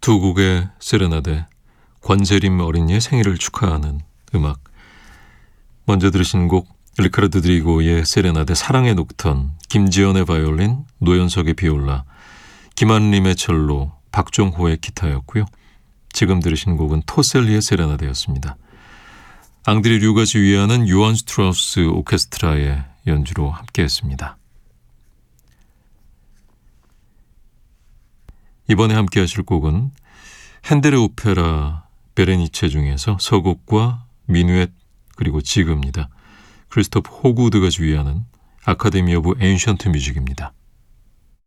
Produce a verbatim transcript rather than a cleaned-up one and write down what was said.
두 곡의 세레나데, 권재림 어린이의 생일을 축하하는 음악. 먼저 들으신 곡 리카르도 드리고의 세레나데 사랑의 녹턴, 김지연의 바이올린, 노현석의 비올라, 김한림의 첼로, 박종호의 기타였고요. 지금 들으신 곡은 토셀리의 세레나데였습니다. 앙드레 류가 지휘하는 요한 스트라우스 오케스트라의 연주로 함께했습니다. 이번에 함께 하실 곡은 핸델의 오페라 베레니체 중에서 서곡과 미누엣 그리고 지그입니다. 크리스토프 호구드가 지휘하는 아카데미 오브 엔션트 뮤직입니다.